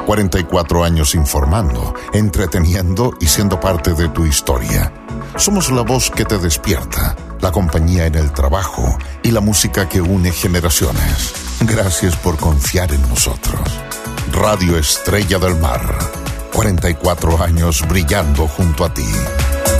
44 años informando, entreteniendo y siendo parte de tu historia. Somos la voz que te despierta, la compañía en el trabajo y la música que une generaciones. Gracias por confiar en nosotros. Radio Estrella del Mar. 44 años brillando junto a ti.